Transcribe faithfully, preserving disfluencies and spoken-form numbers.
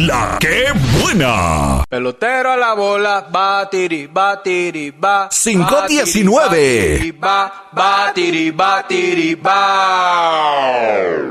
La que buena. Pelotero a la bola, batiri, batiri, ba. cinco diecinueve. Batiri, ba, batiri, batiri, ba.